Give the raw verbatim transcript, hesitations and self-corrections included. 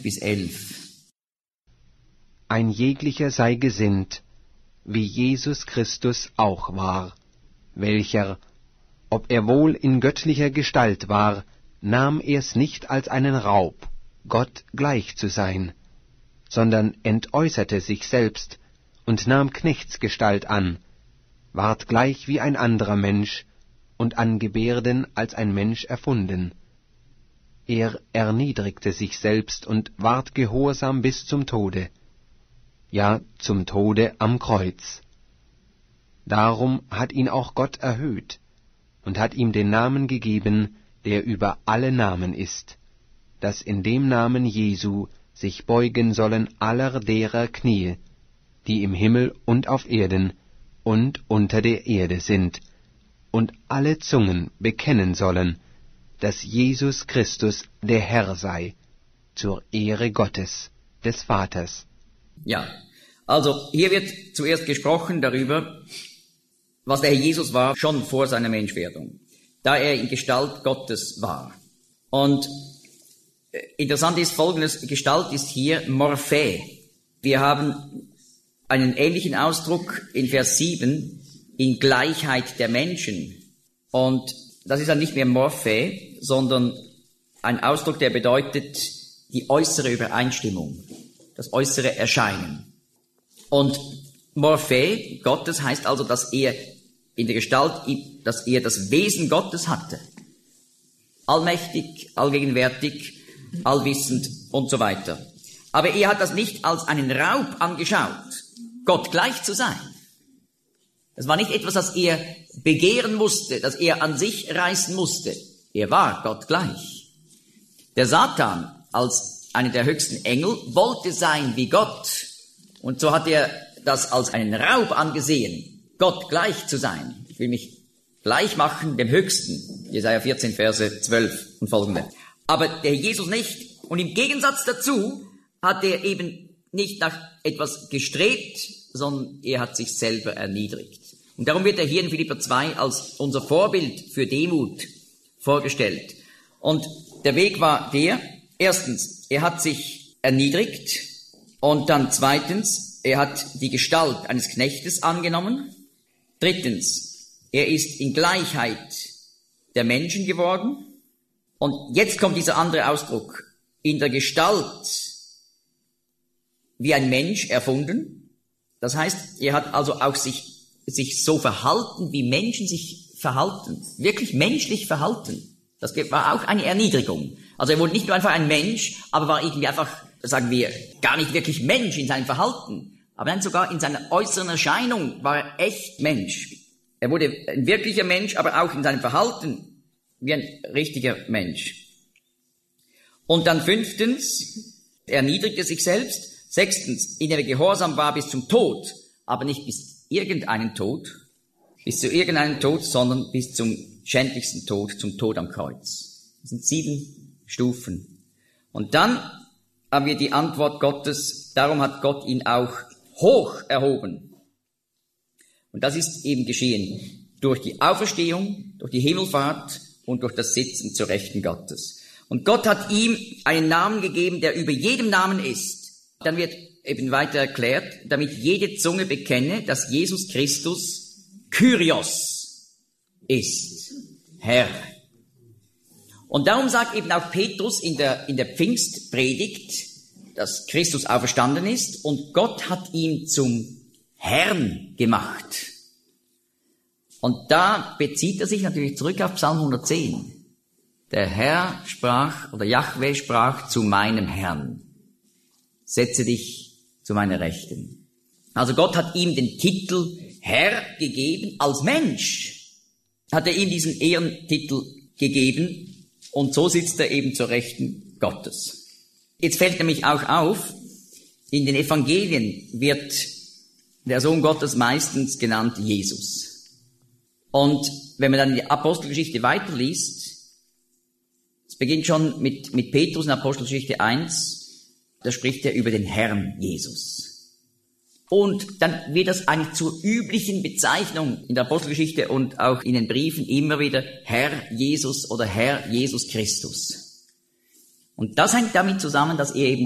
bis elf. Ein jeglicher sei gesinnt, wie Jesus Christus auch war, welcher, ob er wohl in göttlicher Gestalt war, nahm er's nicht als einen Raub, Gott gleich zu sein, sondern entäußerte sich selbst und nahm Knechtsgestalt an, ward gleich wie ein anderer Mensch und an Gebärden als ein Mensch erfunden. Er erniedrigte sich selbst und ward gehorsam bis zum Tode, ja, zum Tode am Kreuz. Darum hat ihn auch Gott erhöht und hat ihm den Namen gegeben, der über alle Namen ist, dass in dem Namen Jesu sich beugen sollen aller derer Knie, die im Himmel und auf Erden und unter der Erde sind, und alle Zungen bekennen sollen, dass Jesus Christus der Herr sei, zur Ehre Gottes, des Vaters. Ja, also hier wird zuerst gesprochen darüber, was der Herr Jesus war, schon vor seiner Menschwerdung, da er in Gestalt Gottes war. Und interessant ist Folgendes: Gestalt ist hier Morphä. Wir haben einen ähnlichen Ausdruck in Vers sieben, in Gleichheit der Menschen. Und das ist dann nicht mehr Morphä, sondern ein Ausdruck, der bedeutet die äußere Übereinstimmung, das äußere Erscheinen. Und Morphä Gottes heißt also, dass er in der Gestalt, dass er das Wesen Gottes hatte. Allmächtig, allgegenwärtig, allwissend und so weiter. Aber er hat das nicht als einen Raub angeschaut, Gott gleich zu sein. Das war nicht etwas, das er begehren musste, das er an sich reißen musste. Er war Gott gleich. Der Satan als einer der höchsten Engel wollte sein wie Gott. Und so hat er das als einen Raub angesehen, Gott gleich zu sein. Ich will mich gleich machen dem Höchsten. Jesaja vierzehn, Verse zwölf und folgende. Aber der Jesus nicht. Und im Gegensatz dazu hat er eben nicht nach etwas gestrebt, sondern er hat sich selber erniedrigt. Und darum wird er hier in Philipper zwei als unser Vorbild für Demut vorgestellt. Und der Weg war der: Erstens, er hat sich erniedrigt, und dann zweitens, er hat die Gestalt eines Knechtes angenommen. Drittens, er ist in Gleichheit der Menschen geworden. Und jetzt kommt dieser andere Ausdruck: in der Gestalt wie ein Mensch erfunden. Das heißt, er hat also auch sich, sich so verhalten, wie Menschen sich verhalten. Wirklich menschlich verhalten. Das war auch eine Erniedrigung. Also er wurde nicht nur einfach ein Mensch, aber war irgendwie einfach, sagen wir, gar nicht wirklich Mensch in seinem Verhalten. Aber nein, sogar in seiner äußeren Erscheinung war er echt Mensch. Er wurde ein wirklicher Mensch, aber auch in seinem Verhalten wie ein richtiger Mensch. Und dann fünftens, er erniedrigte sich selbst. Sechstens, in der Gehorsam war bis zum Tod, aber nicht bis irgendeinen Tod, bis zu irgendeinem Tod, sondern bis zum schändlichsten Tod, zum Tod am Kreuz. Das sind sieben Stufen. Und dann haben wir die Antwort Gottes: Darum hat Gott ihn auch hoch erhoben. Und das ist eben geschehen durch die Auferstehung, durch die Himmelfahrt und durch das Sitzen zur Rechten Gottes. Und Gott hat ihm einen Namen gegeben, der über jedem Namen ist. Dann wird eben weiter erklärt, damit jede Zunge bekenne, dass Jesus Christus Kyrios ist, Herr. Und darum sagt eben auch Petrus in der, in der Pfingstpredigt, dass Christus auferstanden ist und Gott hat ihn zum Herrn gemacht. Und da bezieht er sich natürlich zurück auf Psalm hundertzehn. Der Herr sprach, oder Jahwe sprach zu meinem Herrn: Setze dich zu meiner Rechten. Also Gott hat ihm den Titel Herr gegeben. Als Mensch hat er ihm diesen Ehrentitel gegeben. Und so sitzt er eben zur Rechten Gottes. Jetzt fällt nämlich auch auf, in den Evangelien wird der Sohn Gottes meistens genannt Jesus. Und wenn man dann die Apostelgeschichte weiterliest, es beginnt schon mit, mit Petrus in Apostelgeschichte eins, da spricht er über den Herrn Jesus. Und dann wird das eigentlich zur üblichen Bezeichnung in der Apostelgeschichte und auch in den Briefen immer wieder Herr Jesus oder Herr Jesus Christus. Und das hängt damit zusammen, dass er eben